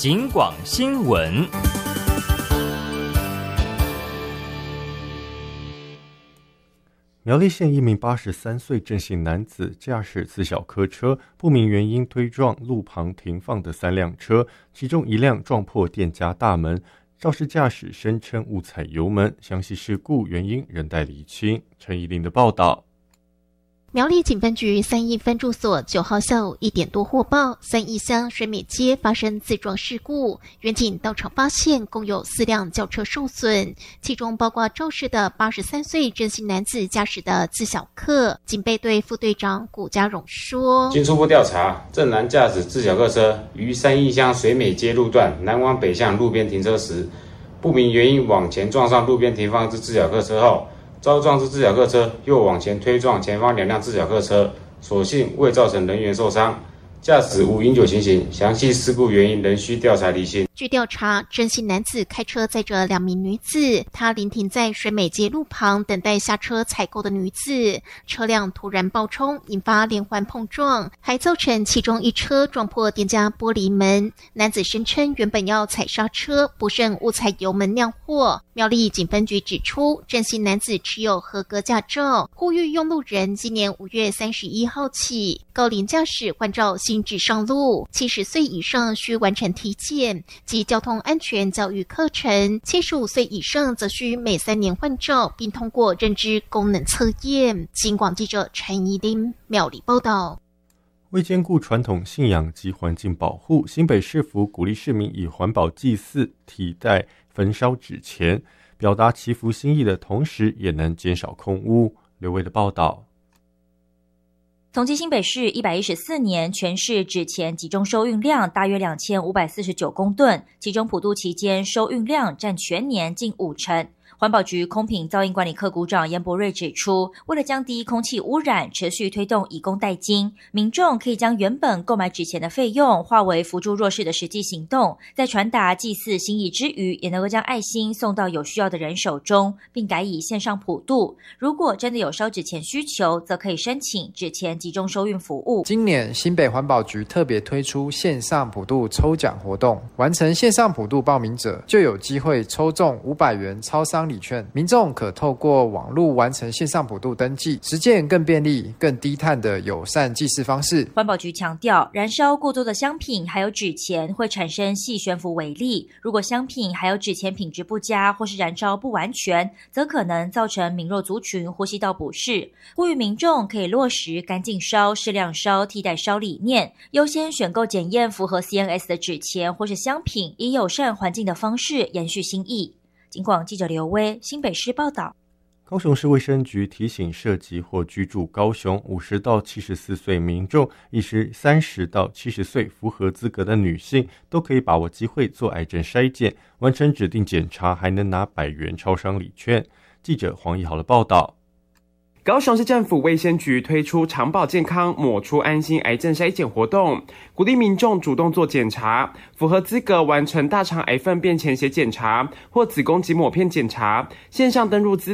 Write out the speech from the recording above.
警广新闻。 苗栗县一名83岁郑姓男子驾驶自小客车，不明原因推撞路旁停放的3辆车，其中一辆撞破店家大门。肇事驾驶声称误踩油门，详细事故原因仍待厘清。陈怡玲的报道。 苗栗警分局三义分驻所9号下午1点多获报，三义乡水美街发生自撞事故，员警到场发现共有4辆轿车受损，其中包括肇事的83岁郑姓男子驾驶的自小客。警备队副队长古家荣说： 经初步调查，郑男驾驶自小客车于三义乡水美街路段南往北向路边停车时，不明原因往前撞上路边停放之自小客车后，遭撞之自小客车又往前推撞前方2辆自小客车，所幸未造成人员受伤，驾驶无饮酒情形，详细事故原因仍需调查厘清。 据调查，郑姓男子开车载着2名女子，他临停在水美街路旁等待下车采购的女子，车辆突然爆冲，引发连环碰撞，还造成其中一车撞破店家玻璃门。男子声称原本要踩刹车，不慎误踩油门酿祸。苗栗警分局指出，郑姓男子持有合格驾照，呼吁用路人今年5月31号起，高龄驾驶换照新制上路，70岁以上需完成体检及交通安全教育课程，75岁以上则需每3年换照，并通过认知功能测验。警广记者陈怡玲苗栗报道。 为兼顾传统信仰及环境保护，新北市府鼓励市民以环保祭祀替代焚烧纸钱，表达祈福心意的同时，也能减少空污。刘威的报道。 统计新北市114年全市纸钱集中收运量大约2549公吨，其中普渡期间收运量占全年近50%。环保局空品噪音管理科股长严伯瑞指出，为了降低空气污染，持续推动以工代金，民众可以将原本购买纸钱的费用化为扶助弱势的实际行动，在传达祭祀心意之余，也能够将爱心送到有需要的人手中，并改以线上普渡。如果真的有烧纸钱需求，则可以申请纸钱集中收运服务。 今年新北环保局特别推出线上普渡抽奖活动，完成线上普渡报名者就有机会抽中500元超商礼券，民众可透过网络完成线上普渡登记，实践更便利、更低碳的友善祭祀方式。 环保局强调，燃烧过多的香品还有纸钱会产生细悬浮微粒，如果香品还有纸钱品质不佳或是燃烧不完全，则可能造成敏弱族群呼吸道不适。呼吁民众可以落实干净烧、适量烧、替代烧理念，优先选购检验符合 CNS 的纸钱或是香品，以友善环境的方式延续心意。警广记者刘威新北市报道。 高雄市卫生局提醒涉及或居住高雄50到74岁民众，亦是30到70岁符合资格的女性，都可以把握机会做癌症筛检，完成指定检查还能拿100元超商礼券。记者黄义豪的报道。 高雄市政府卫生局推出长保健康抹出安心癌症筛检活动，鼓励民众主动做检查，符合资格完成大肠癌粪便潜血检查或子宫颈抹片检查，线上登入资